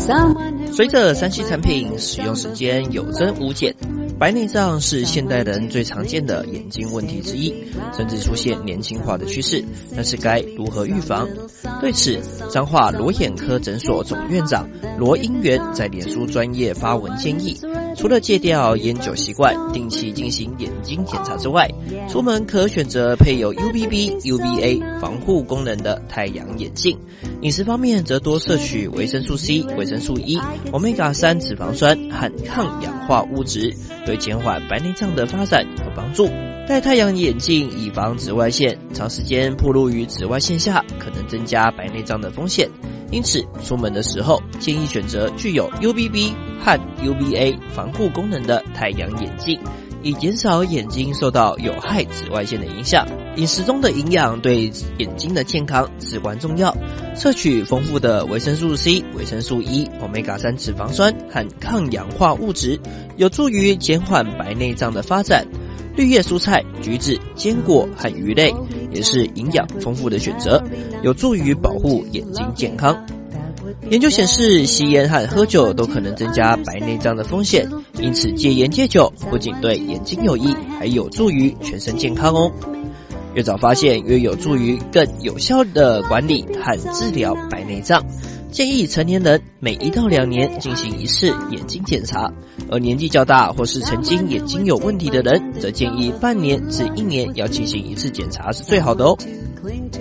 随着3C 产品使用时间有增无减，白内障是现代人最常见的眼睛问题之一，甚至出现年轻化的趋势。但是该如何预防？对此，彰化罗眼科诊所总院长罗英元在脸书专页发文建议，除了戒掉烟酒习惯，定期进行眼睛检查之外，出门可选择配有 UVB、UVA 防护功能的太阳眼镜。饮食方面则多摄取维生素 C、维生素 E、Omega-3 脂肪酸和抗氧化物质，对减缓白内障的发展有帮助。戴太阳眼镜以防紫外线，长时间暴露于紫外线下可能增加白内障的风险，因此出门的时候建议选择具有 UVB 和 UVA 防护功能的太阳眼镜，以减少眼睛受到有害紫外线的影响。饮食中的营养对眼睛的健康至关重要，摄取丰富的维生素 C、维生素 E、Omega-3 脂肪酸和抗氧化物质，有助于减缓白内障的发展。绿叶蔬菜、橘子、坚果和鱼类也是营养丰富的选择，有助于保护眼睛健康。研究显示，吸烟和喝酒都可能增加白内障的风险，因此戒烟戒酒不仅对眼睛有益，还有助于全身健康哦。越早发现，越有助于更有效的管理和治疗白内障。建议成年人每1到2年进行一次眼睛检查，而年纪较大或是曾经眼睛有问题的人，则建议半年至1年要进行一次检查是最好的哦。